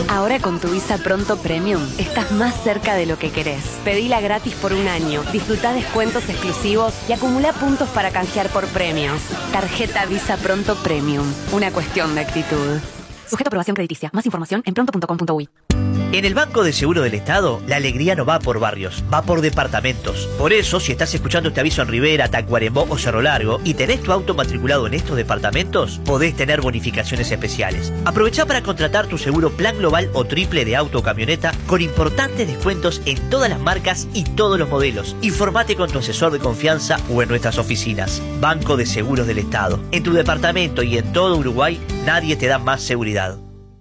Ahora con tu Visa Pronto Premium estás más cerca de lo que querés. Pedila gratis por un año, disfrutá descuentos exclusivos y acumulá puntos para canjear por premios. Tarjeta Visa Pronto Premium. Una cuestión de actitud. Sujeto a aprobación crediticia. Más información en pronto.com.uy. En el Banco de Seguro del Estado, la alegría no va por barrios, va por departamentos. Por eso, si estás escuchando este aviso en Rivera, Tacuarembó o Cerro Largo y tenés tu auto matriculado en estos departamentos, podés tener bonificaciones especiales. Aprovechá para contratar tu seguro plan global o triple de auto o camioneta con importantes descuentos en todas las marcas y todos los modelos. Informate con tu asesor de confianza o en nuestras oficinas. Banco de Seguros del Estado. En tu departamento y en todo Uruguay, nadie te da más seguridad.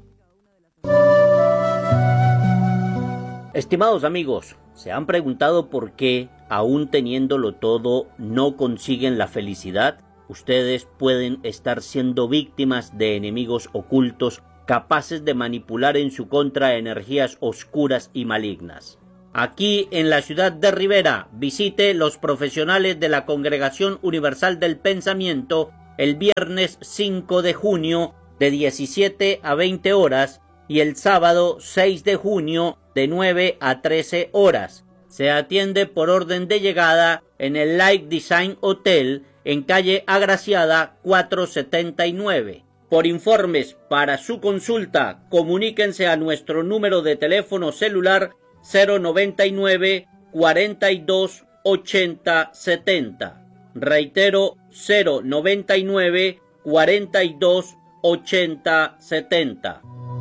Estimados amigos, ¿se han preguntado por qué, aún teniéndolo todo, no consiguen la felicidad? Ustedes pueden estar siendo víctimas de enemigos ocultos capaces de manipular en su contra energías oscuras y malignas. Aquí en la ciudad de Rivera, visite los profesionales de la Congregación Universal del Pensamiento el viernes 5 de junio de 17 a 20 horas y el sábado 6 de junio de 9 a 13 horas. Se atiende por orden de llegada en el Light Design Hotel en calle Agraciada 479. Por informes para su consulta, comuníquense a nuestro número de teléfono celular 099 42 80 70. Reitero, 099 42 80 70.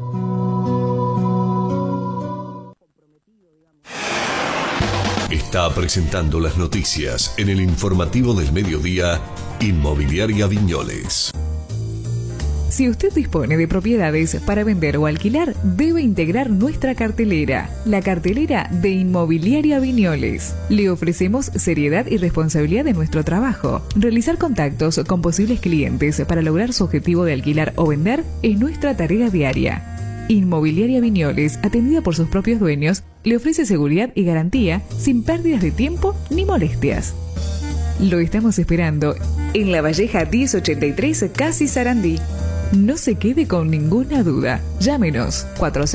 Está presentando las noticias en el informativo del mediodía, Inmobiliaria Viñoles. Si usted dispone de propiedades para vender o alquilar, debe integrar nuestra cartelera, la cartelera de Inmobiliaria Viñoles. Le ofrecemos seriedad y responsabilidad en nuestro trabajo. Realizar contactos con posibles clientes para lograr su objetivo de alquilar o vender es nuestra tarea diaria. Inmobiliaria Viñoles, atendida por sus propios dueños, le ofrece seguridad y garantía sin pérdidas de tiempo ni molestias. Lo estamos esperando en La Valleja 1083, Casi Sarandí. No se quede con ninguna duda. Llámenos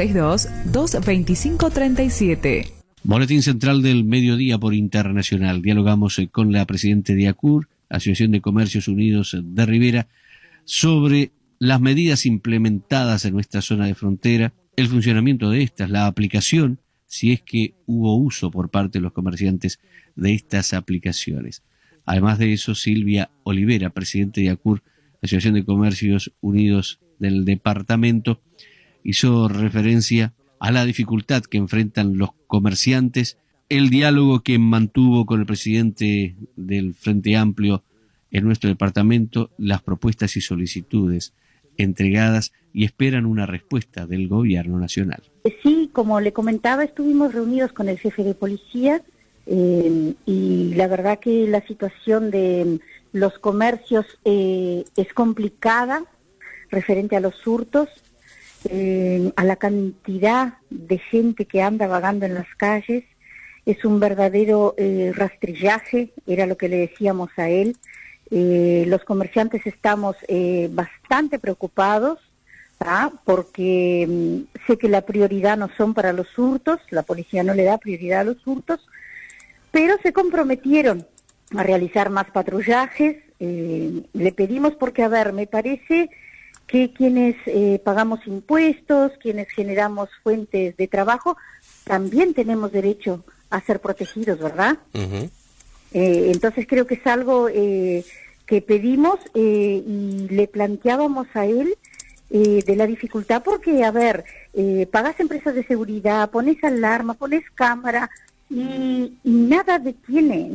462-225-37. Boletín central del mediodía por Internacional. Dialogamos con la presidenta de ACUR, Asociación de Comercios Unidos de Rivera, sobre las medidas implementadas en nuestra zona de frontera, el funcionamiento de estas, la aplicación, si es que hubo uso por parte de los comerciantes de estas aplicaciones. Además de eso, Silvia Olivera, presidente de ACUR, Asociación de Comercios Unidos del departamento, hizo referencia a la dificultad que enfrentan los comerciantes, el diálogo que mantuvo con el presidente del Frente Amplio en nuestro departamento, las propuestas y solicitudes entregadas y esperan una respuesta del gobierno nacional. Sí, como le comentaba, estuvimos reunidos con el jefe de policía y la verdad que la situación de los comercios es complicada referente a los hurtos, a la cantidad de gente que anda vagando en las calles. Es un verdadero rastrillaje, era lo que le decíamos a él. Los comerciantes estamos bastante preocupados, porque sé que la prioridad no son para los hurtos, la policía no le da prioridad a los hurtos, pero se comprometieron a realizar más patrullajes. Le pedimos porque, a ver, me parece que quienes pagamos impuestos, quienes generamos fuentes de trabajo, también tenemos derecho a ser protegidos, ¿verdad? Uh-huh. Entonces creo que es algo que pedimos y le planteábamos a él de la dificultad porque, a ver, pagas empresas de seguridad, pones alarma, pones cámara y nada detiene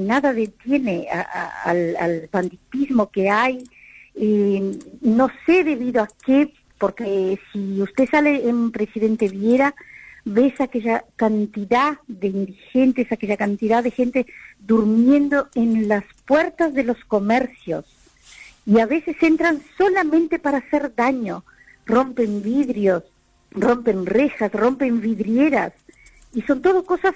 al banditismo que hay. No sé debido a qué, porque si usted sale en Presidente Viera, ves aquella cantidad de indigentes, aquella cantidad de gente durmiendo en las puertas de los comercios y a veces entran solamente para hacer daño, rompen vidrios, rompen rejas, rompen vidrieras y son todo cosas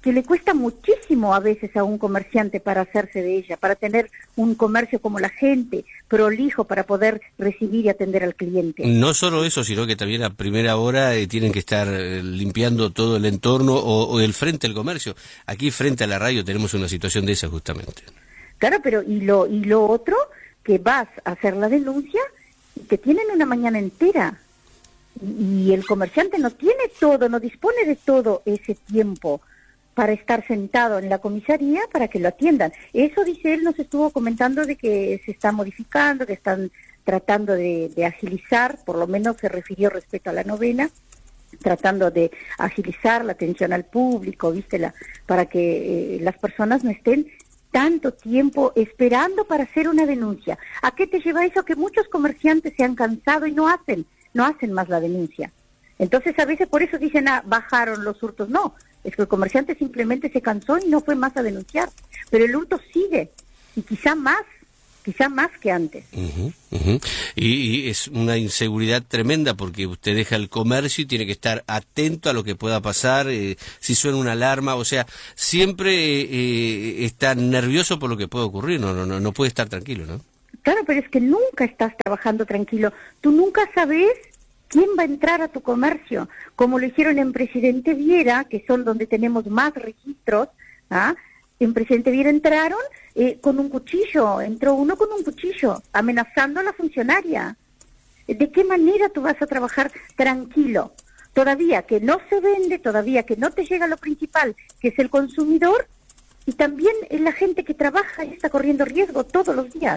que le cuesta muchísimo a veces a un comerciante para hacerse de ella, para tener un comercio como la gente, prolijo, para poder recibir y atender al cliente. No solo eso, sino que también a primera hora tienen que estar limpiando todo el entorno o el frente del comercio. Aquí frente a la radio tenemos una situación de esa justamente. Claro, pero y lo otro, que vas a hacer la denuncia y que tienen una mañana entera. Y el comerciante no tiene todo, no dispone de todo ese tiempo para estar sentado en la comisaría para que lo atiendan. Eso, dice él, nos estuvo comentando de que se está modificando, que están tratando de agilizar, por lo menos se refirió respecto a la novena, tratando de agilizar la atención al público, para que las personas no estén tanto tiempo esperando para hacer una denuncia. ¿A qué te lleva eso? Que muchos comerciantes se han cansado y no hacen más la denuncia. Entonces a veces por eso dicen, bajaron los hurtos. No, es que el comerciante simplemente se cansó y no fue más a denunciar. Pero el hurto sigue, y quizá más que antes. Y es una inseguridad tremenda porque usted deja el comercio y tiene que estar atento a lo que pueda pasar, si suena una alarma, o sea, siempre está nervioso por lo que puede ocurrir, no puede estar tranquilo, ¿no? Claro, pero es que nunca estás trabajando tranquilo. Tú nunca sabes quién va a entrar a tu comercio, como lo hicieron en Presidente Viera, que son donde tenemos más registros. En Presidente Viera entraron con un cuchillo, entró uno con un cuchillo, amenazando a la funcionaria. ¿De qué manera tú vas a trabajar tranquilo? Todavía que no se vende, todavía que no te llega lo principal, que es el consumidor, y también la gente que trabaja y está corriendo riesgo todos los días.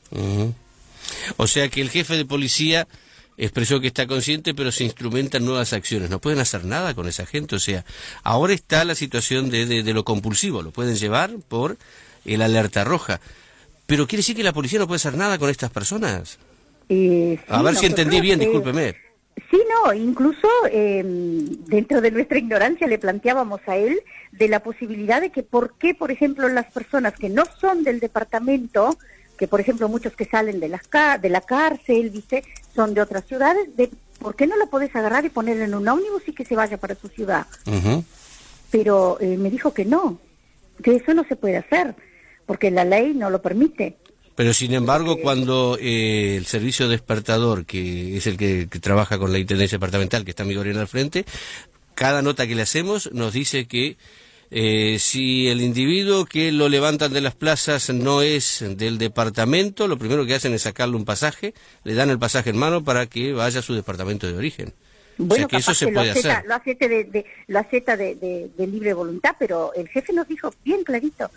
O sea que el jefe de policía expresó que está consciente, pero se instrumentan nuevas acciones. No pueden hacer nada con esa gente. O sea, ahora está la situación de lo compulsivo. Lo pueden llevar por el alerta roja. Pero ¿quiere decir que la policía no puede hacer nada con estas personas? Sí, a ver si entendí bien, discúlpeme. Sí, no, incluso dentro de nuestra ignorancia le planteábamos a él de la posibilidad de que por qué, por ejemplo, las personas que no son del departamento, que por ejemplo muchos que salen de la cárcel, son de otras ciudades, ¿por qué no lo podés agarrar y poner en un ómnibus y que se vaya para su ciudad? Pero me dijo que no, que eso no se puede hacer, porque la ley no lo permite. Pero sin embargo, cuando el servicio despertador, que es el que trabaja con la Intendencia Departamental, que está mi gobierno al frente, cada nota que le hacemos nos dice que si el individuo que lo levantan de las plazas no es del departamento, lo primero que hacen es sacarle un pasaje, le dan el pasaje en mano para que vaya a su departamento de origen. Bueno, o sea, que eso se puede hacer. Lo acepta de libre voluntad, pero el jefe nos dijo bien clarito.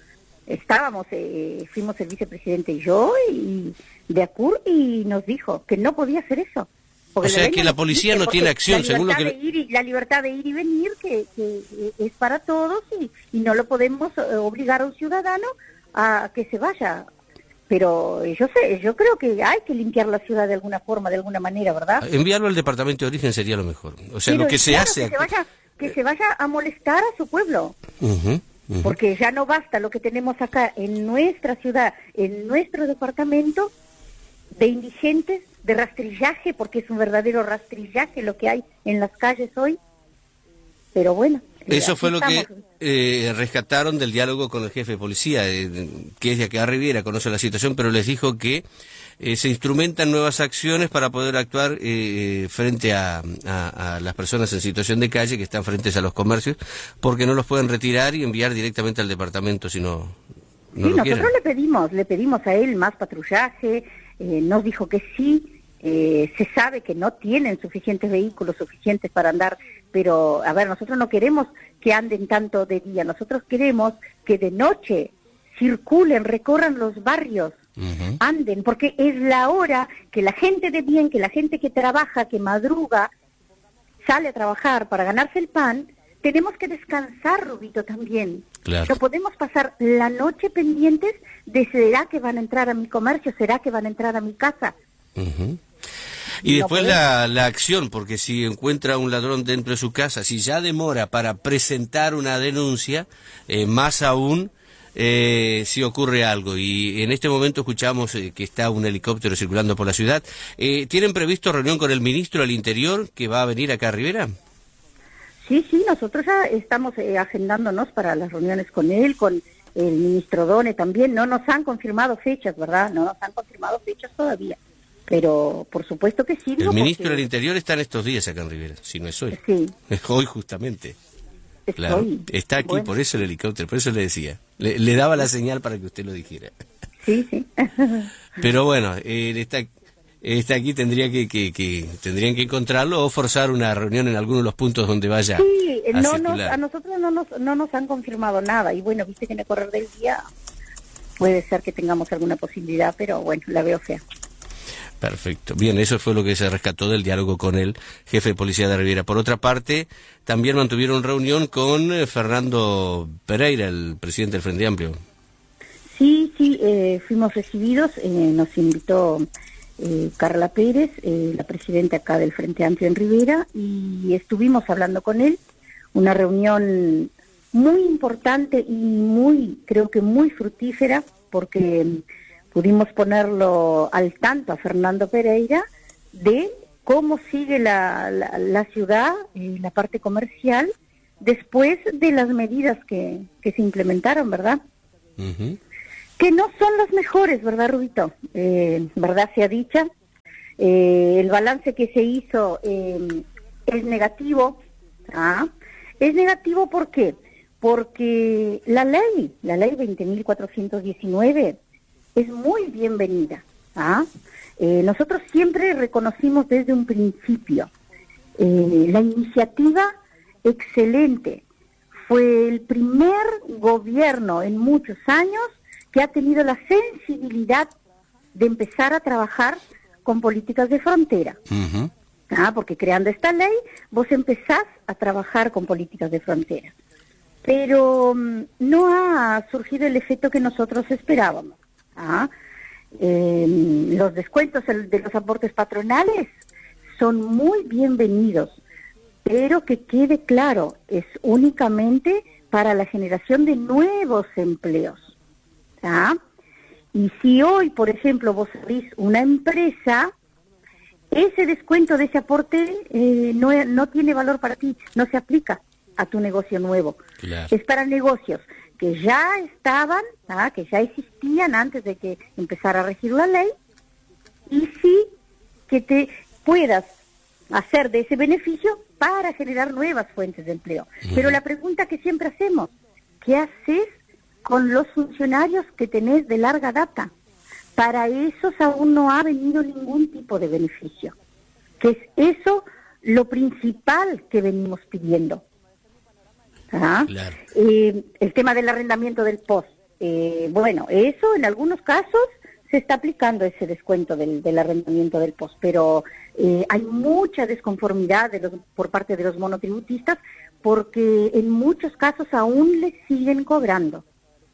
Fuimos el vicepresidente y yo, y de ACUR, y nos dijo que no podía hacer eso. O sea que la policía no tiene acción, según lo que... La libertad de ir y venir, que es para todos, y no lo podemos obligar a un ciudadano a que se vaya. Pero yo creo que hay que limpiar la ciudad de alguna forma, de alguna manera, ¿verdad? Enviarlo al departamento de origen sería lo mejor. O sea, pero lo que se hace... Que se vaya a molestar a su pueblo. Porque ya no basta lo que tenemos acá en nuestra ciudad, en nuestro departamento, de indigentes, de rastrillaje, porque es un verdadero rastrillaje lo que hay en las calles hoy. Pero bueno. Eso fue lo que rescataron del diálogo con el jefe de policía, que es de acá a Riviera, conoce la situación, pero les dijo que se instrumentan nuevas acciones para poder actuar frente a las personas en situación de calle que están frentes a los comercios, porque no los pueden retirar y enviar directamente al departamento si no lo quieren. Nosotros le pedimos a él más patrullaje, nos dijo que sí, se sabe que no tienen suficientes vehículos suficientes para andar, pero a ver, nosotros no queremos que anden tanto de día, nosotros queremos que de noche circulen, recorran los barrios, anden, porque es la hora que la gente de bien, que la gente que trabaja, que madruga, sale a trabajar para ganarse el pan. Tenemos que descansar, Rubito, también. Claro. No podemos pasar la noche pendientes de ¿será que van a entrar a mi comercio? ¿Será que van a entrar a mi casa? Y después la acción, porque si encuentra un ladrón dentro de su casa, si ya demora para presentar una denuncia, más aún si ocurre algo. Y en este momento escuchamos que está un helicóptero circulando por la ciudad. ¿Tienen previsto reunión con el ministro del Interior que va a venir acá a Rivera? Sí, nosotros ya estamos agendándonos para las reuniones con él, con el ministro Done también. No nos han confirmado fechas, ¿verdad? No nos han confirmado fechas todavía. Pero por supuesto que sí. El ministro del Interior está en estos días acá en Rivera, si no es hoy. Sí. Es hoy justamente. Claro, Hoy. está aquí, Bueno. por eso el helicóptero, por eso le decía. Le daba la señal para que usted lo dijera. Sí. Pero bueno, él está aquí, tendrían que encontrarlo o forzar una reunión en alguno de los puntos donde vaya Sí, a circular. a nosotros no nos han confirmado nada. Y bueno, viste que en el correr del día puede ser que tengamos alguna posibilidad, pero bueno, la veo fea. Perfecto. Bien, eso fue lo que se rescató del diálogo con el jefe de policía de Rivera. Por otra parte, también mantuvieron reunión con Fernando Pereira, el presidente del Frente Amplio. Sí, fuimos recibidos, nos invitó Carla Pérez, la presidenta acá del Frente Amplio en Rivera, y estuvimos hablando con él, una reunión muy importante y creo que muy fructífera, porque pudimos ponerlo al tanto a Fernando Pereira de cómo sigue la ciudad, la parte comercial, después de las medidas que se implementaron, ¿verdad? Uh-huh. Que no son las mejores, ¿verdad, Rubito? ¿Verdad sea dicha? El balance que se hizo es negativo. Es negativo, ¿por qué? Porque la ley 20.419 es muy bienvenida. Nosotros siempre reconocimos desde un principio la iniciativa excelente. Fue el primer gobierno en muchos años que ha tenido la sensibilidad de empezar a trabajar con políticas de frontera. Uh-huh. Porque creando esta ley, vos empezás a trabajar con políticas de frontera. Pero no ha surgido el efecto que nosotros esperábamos. Los descuentos de los aportes patronales son muy bienvenidos, pero que quede claro, es únicamente para la generación de nuevos empleos. Y si hoy, por ejemplo, vos abrís una empresa, ese descuento de ese aporte no tiene valor para ti, no se aplica a tu negocio nuevo. Claro. Es para negocios que ya estaban, que ya existían antes de que empezara a regir la ley, y sí que te puedas hacer de ese beneficio para generar nuevas fuentes de empleo. Pero la pregunta que siempre hacemos, ¿qué haces con los funcionarios que tenés de larga data? Para esos aún no ha venido ningún tipo de beneficio, que es eso lo principal que venimos pidiendo. Claro. El tema del arrendamiento del POS, bueno, eso en algunos casos se está aplicando ese descuento del arrendamiento del POS, pero hay mucha desconformidad por parte de los monotributistas, porque en muchos casos aún les siguen cobrando.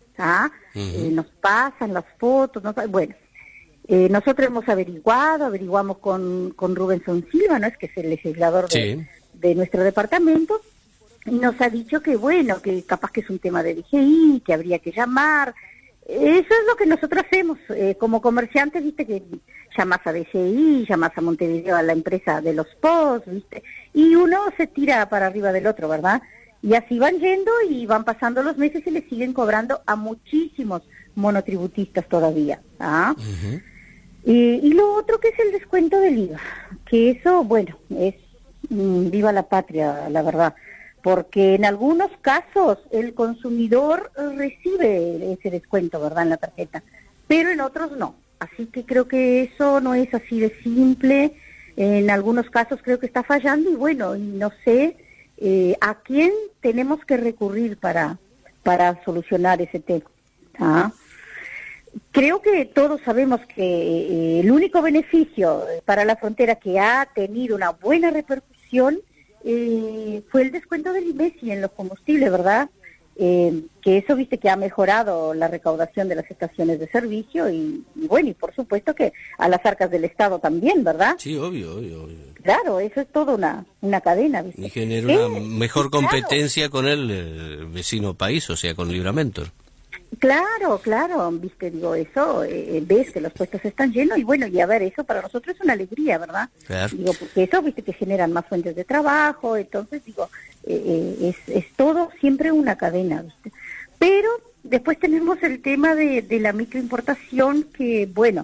Nos pasan las fotos, bueno, nosotros hemos averiguamos con Rubén Silva, ¿no? Es que es el legislador de nuestro departamento, y nos ha dicho que bueno, que capaz que es un tema de DGI, que habría que llamar. Eso es lo que nosotros hacemos como comerciantes, viste, que llamás a DGI, llamás a Montevideo, a la empresa de los POS, viste, y uno se tira para arriba del otro, ¿verdad? Y así van yendo y van pasando los meses y le siguen cobrando a muchísimos monotributistas todavía. Uh-huh. Y lo otro que es el descuento del IVA, que eso, bueno, es viva la patria, la verdad, porque en algunos casos el consumidor recibe ese descuento, ¿verdad?, en la tarjeta, pero en otros no. Así que creo que eso no es así de simple. En algunos casos creo que está fallando y bueno, no sé a quién tenemos que recurrir para solucionar ese tema. Creo que todos sabemos que el único beneficio para la frontera que ha tenido una buena repercusión fue el descuento del IMESI en los combustibles, ¿verdad? Que eso, viste, que ha mejorado la recaudación de las estaciones de servicio y bueno, y por supuesto que a las arcas del Estado también, ¿verdad? Sí, obvio. Claro, eso es toda una cadena, ¿viste? Y genera una mejor competencia con el vecino país, o sea, con Livramento. Claro, viste, digo, eso, ves que los puestos están llenos y bueno, y a ver, eso para nosotros es una alegría, ¿verdad? Claro. Digo, porque eso, viste, que generan más fuentes de trabajo, entonces, digo, es todo siempre una cadena, ¿viste? Pero después tenemos el tema de la microimportación, que bueno,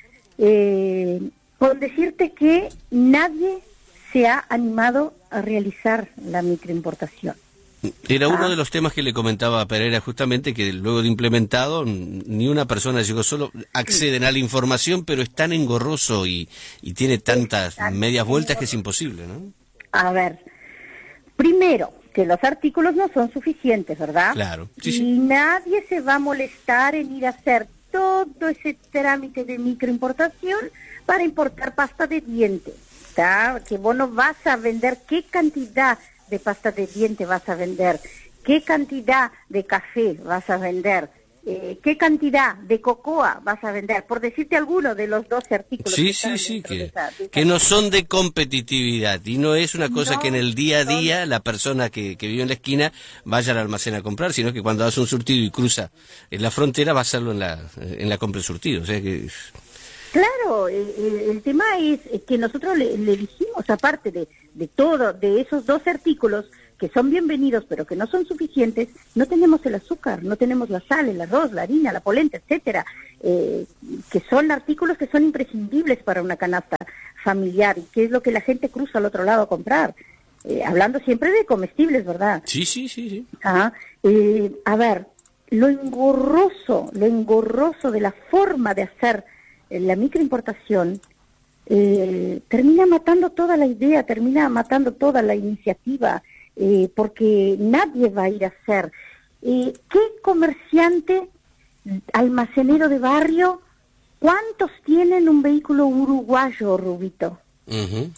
con decirte que nadie se ha animado a realizar la microimportación. Era uno de los temas que le comentaba a Pereira, justamente, que luego de implementado ni una persona llegó, solo acceden a la información, pero es tan engorroso y tiene tantas medias vueltas que es imposible, ¿no? A ver, primero, que los artículos no son suficientes, ¿verdad? Claro. Sí, y sí. nadie se va a molestar en ir a hacer todo ese trámite de microimportación para importar pasta de dientes, ¿está? Que vos no vas a vender qué cantidad de pasta de diente vas a vender, qué cantidad de café vas a vender, qué cantidad de cocoa vas a vender, por decirte alguno de los 12 artículos. Sí, que no son de competitividad, y no es una cosa que en el día a día la persona que vive en la esquina vaya al almacén a comprar, sino que cuando hace un surtido y cruza en la frontera va a hacerlo en la compra de surtido, o sea que... Claro, el tema es que nosotros le dijimos, aparte de todo, de esos 12 artículos que son bienvenidos pero que no son suficientes, no tenemos el azúcar, no tenemos la sal, el arroz, la harina, la polenta, etcétera, que son artículos que son imprescindibles para una canasta familiar, y que es lo que la gente cruza al otro lado a comprar, hablando siempre de comestibles, ¿verdad? Sí. A ver, lo engorroso de la forma de hacer la microimportación termina matando toda la idea, termina matando toda la iniciativa, porque nadie va a ir a hacer. ¿Qué comerciante, almacenero de barrio, cuántos tienen un vehículo uruguayo, Rubito? Uh-huh.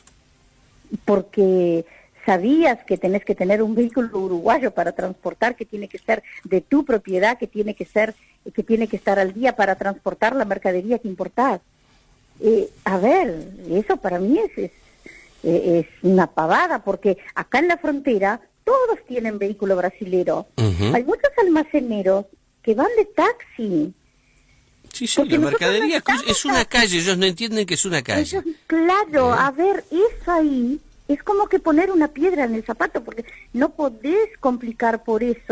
Porque sabías que tenés que tener un vehículo uruguayo para transportar, que tiene que ser de tu propiedad, que tiene que estar al día para transportar la mercadería que importás. A ver, eso para mí es una pavada, porque acá en la frontera todos tienen vehículo brasilero. Uh-huh. Hay muchos almaceneros que van de taxi. Sí, Porque la mercadería nosotros es una calle, ellos no entienden que es una calle. Claro, a ver, eso ahí es como que poner una piedra en el zapato, porque no podés complicar por eso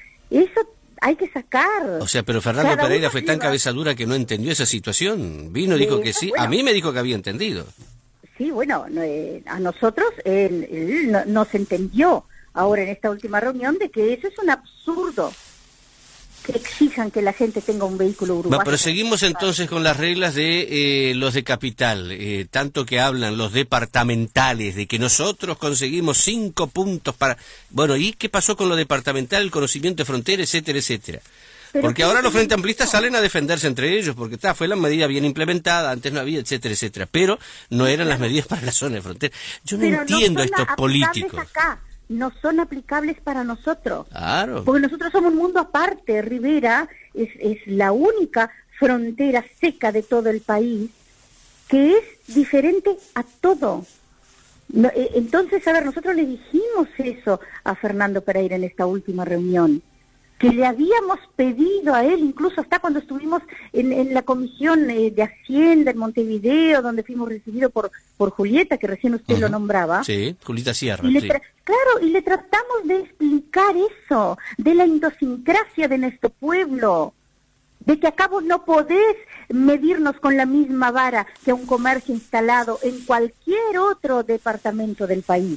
hay que sacar. O sea, pero Fernando Pereira fue tan cabeza dura que no entendió esa situación. Vino, dijo que sí, bueno, a mí me dijo que había entendido. Sí, bueno, a nosotros él nos entendió ahora en esta última reunión de que eso es un absurdo, que exijan que la gente tenga un vehículo uruguayo. Pero seguimos entonces con las reglas de los de capital, tanto que hablan los departamentales, de que nosotros conseguimos 5 puntos para... Bueno, ¿y qué pasó con lo departamental, el conocimiento de frontera, etcétera, etcétera? Porque ahora los frente amplistas salen a defenderse entre ellos, porque fue la medida bien implementada, antes no había, etcétera, etcétera, pero no eran las medidas para la zona de frontera. Yo no entiendo estos políticos. Acá. No son aplicables para nosotros. Claro. Porque nosotros somos un mundo aparte. Rivera es la única frontera seca de todo el país que es diferente a todo. Entonces, a ver, nosotros le dijimos eso a Fernando Pereira en esta última reunión, que le habíamos pedido a él, incluso hasta cuando estuvimos en la comisión de Hacienda en Montevideo, donde fuimos recibidos por Julieta, que recién usted lo nombraba. Sí, Julieta Sierra. Claro, y le tratamos de explicar eso, de la idiosincrasia de nuestro pueblo, de que acá vos no podés medirnos con la misma vara que un comercio instalado en cualquier otro departamento del país.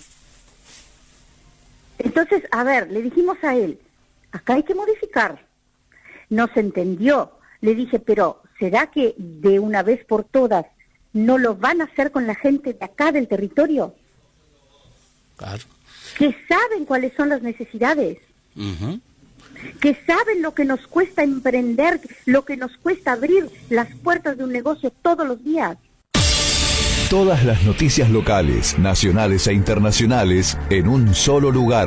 Entonces, a ver, le dijimos a él, acá hay que modificar. No se entendió. Le dije, pero ¿será que de una vez por todas no lo van a hacer con la gente de acá del territorio? Claro. Que saben cuáles son las necesidades. Uh-huh. Que saben lo que nos cuesta emprender, lo que nos cuesta abrir las puertas de un negocio todos los días. Todas las noticias locales, nacionales e internacionales en un solo lugar.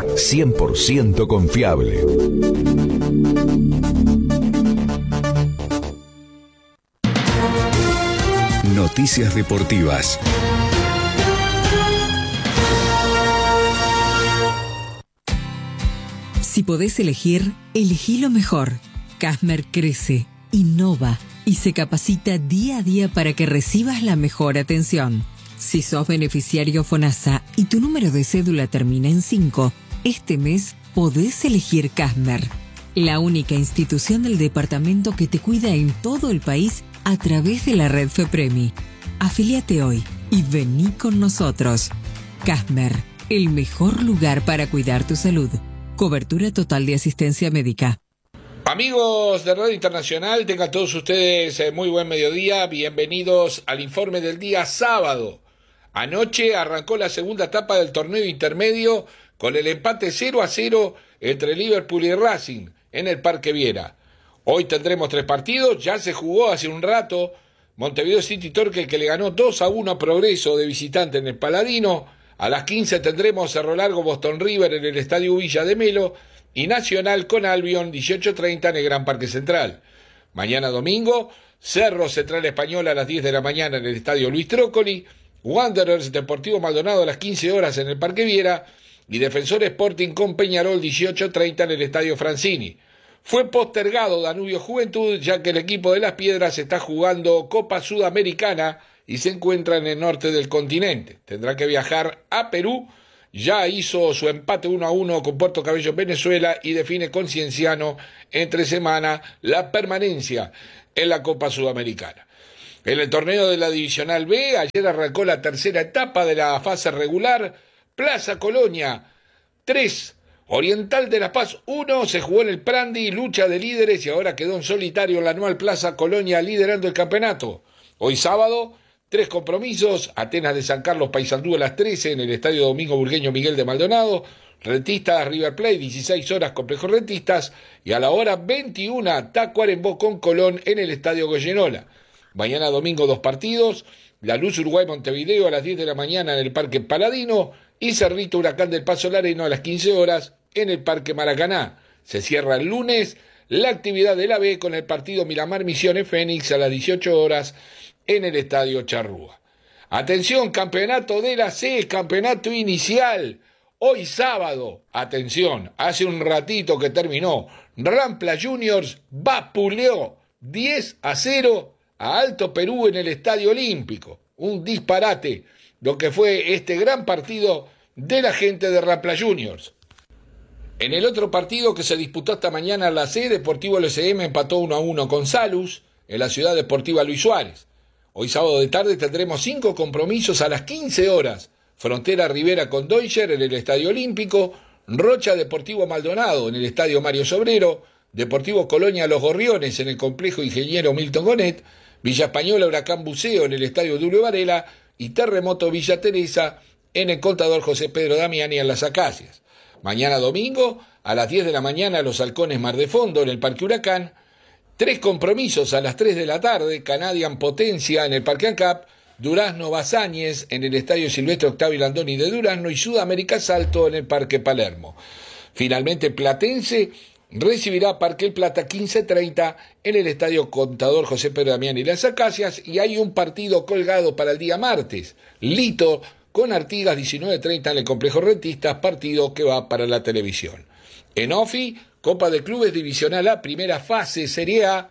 100% confiable. Noticias deportivas. Si podés elegir, elegí lo mejor. Casmer crece, innova y se capacita día a día para que recibas la mejor atención. Si sos beneficiario FONASA y tu número de cédula termina en 5, este mes podés elegir Casmer, la única institución del departamento que te cuida en todo el país a través de la red FEPREMI. Afíliate hoy y vení con nosotros. Casmer, el mejor lugar para cuidar tu salud. Cobertura total de asistencia médica. Amigos de Radio Internacional, tengan todos ustedes muy buen mediodía. Bienvenidos al informe del día sábado. Anoche arrancó la segunda etapa del torneo intermedio con el empate 0-0 entre Liverpool y Racing en el Parque Viera. Hoy tendremos 3 partidos, ya se jugó hace un rato. Montevideo City Torque, que le ganó 2-1 a Progreso de visitante en el Paladino. A las 15 tendremos Cerro Largo Boston River en el Estadio Villa de Melo y Nacional con Albion 18:30 en el Gran Parque Central. Mañana domingo, Cerro Central Español a las 10 de la mañana en el Estadio Luis Trócoli, Wanderers Deportivo Maldonado a las 15 horas en el Parque Viera y Defensor Sporting con Peñarol 18:30 en el Estadio Francini. Fue postergado Danubio Juventud ya que el equipo de Las Piedras está jugando Copa Sudamericana y se encuentra en el norte del continente. Tendrá que viajar a Perú. Ya hizo su empate 1-1 con Puerto Cabello en Venezuela y define con Cienciano entre semana la permanencia en la Copa Sudamericana. En el torneo de la Divisional B, ayer arrancó la tercera etapa de la fase regular. Plaza Colonia 3, Oriental de La Paz 1, se jugó en el Prandi, lucha de líderes y ahora quedó en solitario la anual Plaza Colonia liderando el campeonato. Hoy sábado, 3 compromisos, Atenas de San Carlos Paysandú a las 13 en el Estadio Domingo Burgueño Miguel de Maldonado, Rentistas River Plate, 16 horas Complejo Rentistas, y a la hora 21 Tacuarembó con Colón en el Estadio Goyenola. Mañana domingo 2 partidos, La Luz Uruguay Montevideo a las 10 de la mañana en el Parque Paladino y Cerrito Huracán del Paso Lareno a las 15 horas en el Parque Maracaná. Se cierra el lunes la actividad de la B con el partido Miramar Misiones Fénix a las 18 horas en el Estadio Charrúa. Atención, campeonato de la C, campeonato inicial. Hoy sábado, atención, hace un ratito que terminó, Rampla Juniors vapuleó 10-0 a Alto Perú en el Estadio Olímpico. Un disparate lo que fue este gran partido de la gente de Rampla Juniors. En el otro partido que se disputó esta mañana en la C, Deportivo LSM empató 1-1 con Salus en la Ciudad Deportiva Luis Suárez. Hoy sábado de tarde tendremos 5 compromisos a las 15 horas. Frontera Rivera con Deutscher en el Estadio Olímpico, Rocha Deportivo Maldonado en el Estadio Mario Sobrero, Deportivo Colonia Los Gorriones en el Complejo Ingeniero Milton Gonet, Villa Española Huracán Buceo en el Estadio Dulio Varela y Terremoto Villa Teresa en el Contador José Pedro Damiani en Las Acacias. Mañana domingo a las 10 de la mañana Los Halcones Mar de Fondo en el Parque Huracán, 3 compromisos a las 3 de la tarde, Canadian Potencia en el Parque ANCAP, Durazno Bazáñez en el Estadio Silvestre Octavio Landoni de Durazno y Sudamérica Salto en el Parque Palermo. Finalmente Platense recibirá Parque El Plata 15:30 en el Estadio Contador José Pedro Damián y Las Acacias y hay un partido colgado para el día martes, Lito con Artigas 19:30 en el Complejo Rentistas, partido que va para la televisión. En OFI, Copa de Clubes Divisional A, primera fase, Serie A,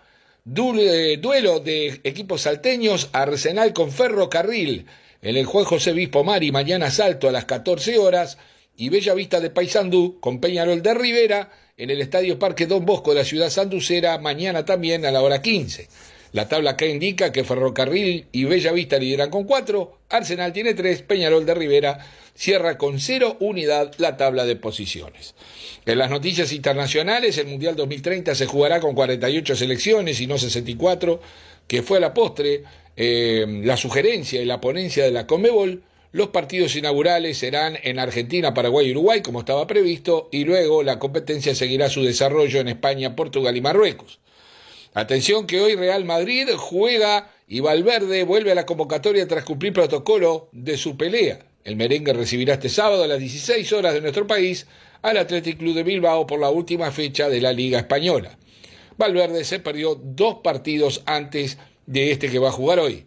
duelo de equipos salteños, Arsenal con Ferrocarril en el Juan José Bispo Mari, mañana Salto a las 14 horas, y Bella Vista de Paysandú con Peñarol de Rivera en el Estadio Parque Don Bosco de la ciudad sanducera, mañana también a la hora 15. La tabla acá indica que Ferrocarril y Bella Vista lideran con 4, Arsenal tiene 3, Peñarol de Rivera cierra con 0 unidad la tabla de posiciones. En las noticias internacionales, el Mundial 2030 se jugará con 48 selecciones y no 64, que fue a la postre la sugerencia y la ponencia de la Conmebol. Los partidos inaugurales serán en Argentina, Paraguay y Uruguay, como estaba previsto, y luego la competencia seguirá su desarrollo en España, Portugal y Marruecos. Atención que hoy Real Madrid juega y Valverde vuelve a la convocatoria tras cumplir protocolo de su pelea. El merengue recibirá este sábado a las 16 horas de nuestro país al Athletic Club de Bilbao por la última fecha de la Liga Española. Valverde se perdió 2 partidos antes de este que va a jugar hoy.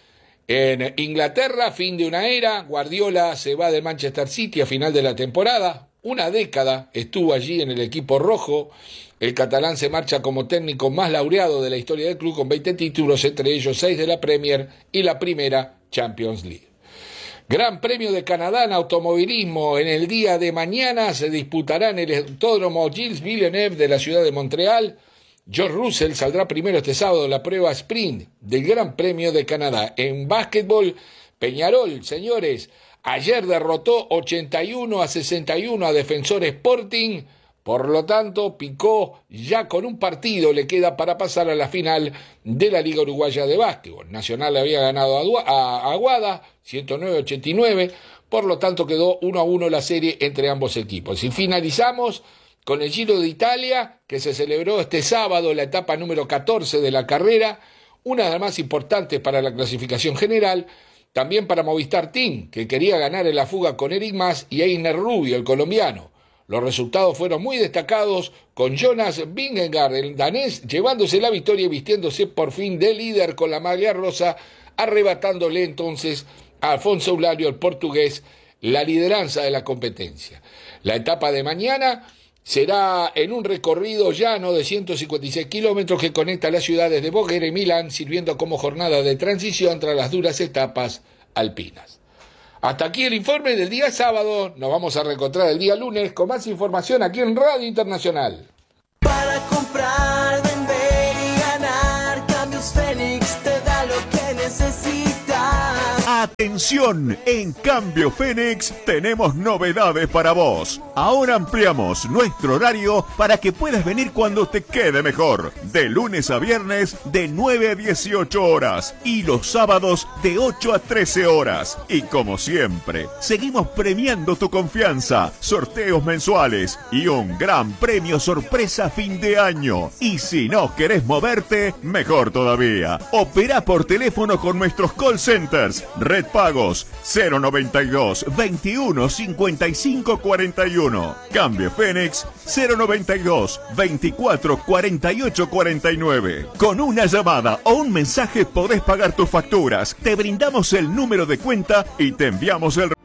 En Inglaterra, fin de una era, Guardiola se va del Manchester City a final de la temporada. Una década estuvo allí en el equipo rojo. El catalán se marcha como técnico más laureado de la historia del club con 20 títulos, entre ellos 6 de la Premier y la primera Champions League. Gran Premio de Canadá en automovilismo. En el día de mañana se disputará en el autódromo Gilles Villeneuve de la ciudad de Montreal. George Russell saldrá primero este sábado en la prueba sprint del Gran Premio de Canadá. En básquetbol, Peñarol, señores, ayer derrotó 81-61 a Defensor Sporting. Por lo tanto, Picó ya con un partido le queda para pasar a la final de la Liga Uruguaya de Básquetbol. Nacional había ganado a Aguada, 109-89, por lo tanto quedó 1-1 la serie entre ambos equipos. Y finalizamos con el Giro de Italia, que se celebró este sábado, la etapa número 14 de la carrera, una de las más importantes para la clasificación general, también para Movistar Team, que quería ganar en la fuga con Eric Mas y Einer Rubio, el colombiano. Los resultados fueron muy destacados, con Jonas Vingegaard, el danés, llevándose la victoria y vistiéndose por fin de líder con la maglia rosa, arrebatándole entonces a Alfonso Eulario, el portugués, la lideranza de la competencia. La etapa de mañana será en un recorrido llano de 156 kilómetros que conecta las ciudades de Voghera y Milán, sirviendo como jornada de transición tras las duras etapas alpinas. Hasta aquí el informe del día sábado. Nos vamos a reencontrar el día lunes con más información aquí en Radio Internacional. Para comprar, vender y ganar, Cambios Fénix te da lo que necesitas. Atención, en Cambio Fénix tenemos novedades para vos. Ahora ampliamos nuestro horario para que puedas venir cuando te quede mejor. De lunes a viernes de 9 a 18 horas y los sábados de 8 a 13 horas. Y como siempre, seguimos premiando tu confianza, sorteos mensuales y un gran premio sorpresa fin de año. Y si no querés moverte, mejor todavía. Opera por teléfono con nuestros call centers. Red Pagos 092 21 55 41. Cambio Fénix 092 24 48 49. Con una llamada o un mensaje podés pagar tus facturas. Te brindamos el número de cuenta y te enviamos el